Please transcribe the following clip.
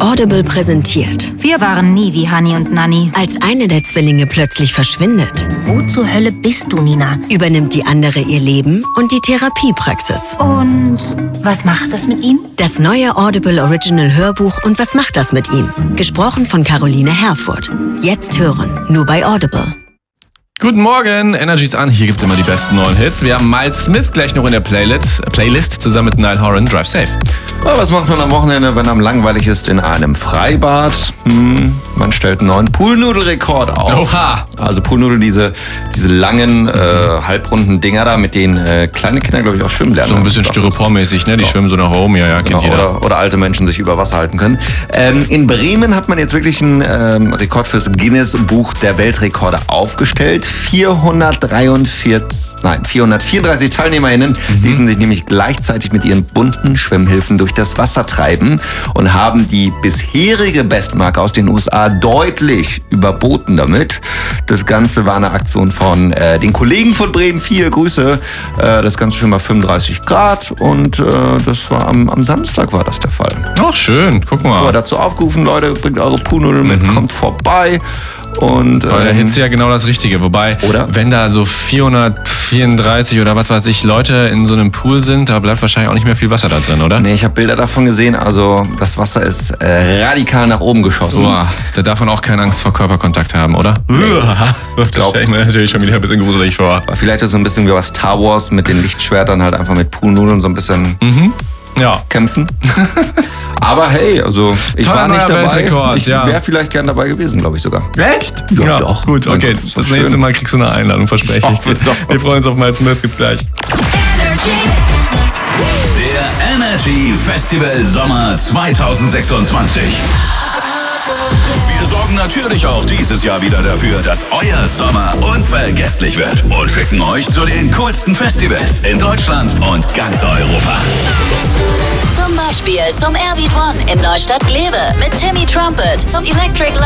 Audible präsentiert. Wir waren nie wie Hani und Nanni. Als eine der Zwillinge plötzlich verschwindet, Wo zur Hölle bist du, Nina? übernimmt die andere ihr Leben und die Therapiepraxis. Und was macht das mit ihm? Das neue Audible Original Hörbuch und was macht das mit ihm? Gesprochen von Caroline Herfurth. Jetzt hören, nur bei Audible. Guten Morgen, Energy ist an. Hier gibt's immer die besten neuen Hits. Wir haben Miles Smith gleich noch in der Playlist zusammen mit Niall Horan, Drive Safe. Aber was macht man am Wochenende, wenn einem langweilig ist in einem Freibad? Man stellt einen neuen Poolnudelrekord auf. Oha! Also Poolnudel, diese langen, halbrunden Dinger da, mit denen kleine Kinder, glaube ich, auch schwimmen lernen. So ein bisschen styropormäßig, ne? Die schwimmen so nach oben, ja, kennt Genau, jeder. oder alte Menschen sich über Wasser halten können. In Bremen hat man jetzt wirklich einen Rekord fürs Guinness-Buch der Weltrekorde aufgestellt. 434 TeilnehmerInnen ließen sich nämlich gleichzeitig mit ihren bunten Schwimmhilfen durch das Wasser treiben und haben die bisherige Bestmarke aus den USA deutlich überboten damit. Das Ganze war eine Aktion von den Kollegen von Bremen 4. Grüße. Das Ganze schon mal 35 Grad und das war am Samstag war das der Fall. Ach, schön, guck mal. So, dazu aufgerufen, Leute, bringt eure Poolnudeln mit, kommt vorbei. Und Bei der Hitze ja genau das Richtige. Wobei, Oder? wenn da so 434 oder was weiß ich Leute in so einem Pool sind, da bleibt wahrscheinlich auch nicht mehr viel Wasser da drin, oder? Nee, ich habe Bilder davon gesehen, also das Wasser ist radikal nach oben geschossen. Boah, da darf man auch keine Angst vor Körperkontakt haben, oder? Das stelle ich mir natürlich schon wieder ein bisschen gruselig vor. Aber vielleicht ist es so ein bisschen wie bei Star Wars mit den Lichtschwertern, halt einfach mit Poolnudeln so ein bisschen Ja. kämpfen. Aber hey, also ich Toller war nicht neuer dabei. Weltrekord, Ich ja. wäre vielleicht gern dabei gewesen, glaube ich sogar. Echt? Ja, doch. Gut, Mein okay. Gott, ist doch Das nächste schön. Mal kriegst du eine Einladung, verspreche ich dir. Doch. Wir freuen uns auf Miles Smith, gibt's gleich. Der Energy Festival Sommer 2026. Wir sorgen natürlich auch dieses Jahr wieder dafür, dass euer Sommer unvergesslich wird und schicken euch zu den coolsten Festivals in Deutschland und ganz Europa. Zum Beispiel zum Airbeat One in Neustadt-Glewe mit Timmy Trumpet, zum Electric